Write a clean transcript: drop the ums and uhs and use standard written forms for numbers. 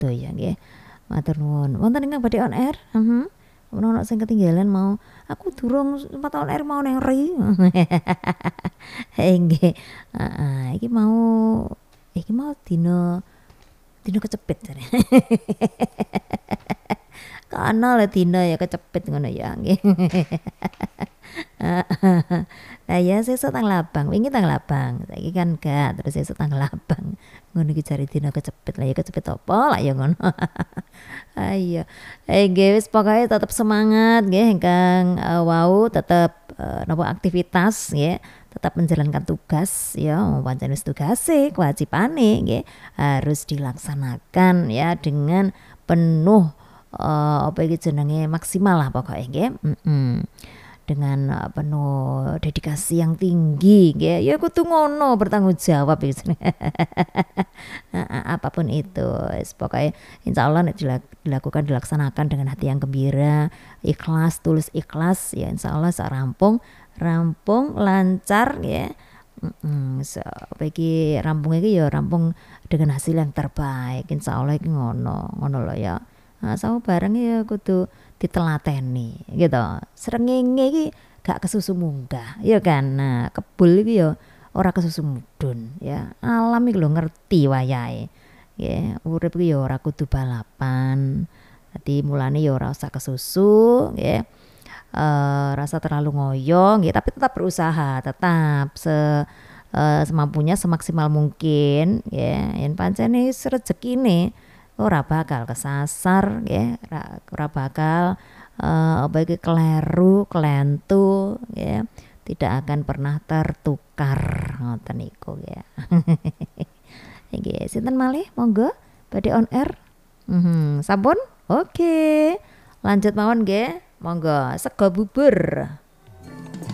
sedo ya nggih. Matur nuwun. Wonten ingkang badhe on air? Ono sing ketinggalan mau aku durung sempat on air mau neng ri. Nggih. Heeh, iki mau dina kecepit jare. Kono lho dina ya kecepit ngono ya nggih. Lah ya sesuk tanggal abang, wingi tanggal abang, saiki kan gak, terus sesuk tanggal abang. Ngono iki jare dina kecepit. Lah ya kecepit apa lah ya ngono. Ayo. Nggih wis pokoke tetep semangat nggih ingkang wau tetep napa aktivitas nggih, tetap menjalankan tugas ya, pancen wis tugase, kewajibane nggih harus dilaksanakan ya dengan penuh apa iki jenenge maksimal lah pokoknya nggih. Dengan penuh dedikasi yang tinggi nggih. Ya kudu ngono, bertanggung jawab iki. Apapun itu, pokoknya insyaallah nek dilakukan dilaksanakan dengan hati yang gembira, ikhlas, tulus ikhlas ya insyaallah sak rampung lancar ya. Apa iki rampung iki ya rampung dengan hasil yang terbaik insyaallah iki ngono lho ya. Sama bareng ya kudu ditelateni gitu. Srengenge iki gak kesusu munggah ya kan. Nah, kebul iki ya ora kesusu mudhun ya. Alam iki lho ngerti wayahe. Ya, urip iki ya ora kudu balapan. Dadi mulane ya ora usah kesusu ya. Rasa terlalu ngoyo nggih, tapi tetap berusaha, tetap semampunya semaksimal mungkin ya. Yen pancene rezekine ora bakal kesasar ya, ora bakal apa iki kleru, kelentu ya. Tidak akan pernah tertukar ngoten niku ya. Nggih, sinten malih monggo badhe on air. Sampun? Oke. Lanjut mawon nggih. Monggo sego bubur.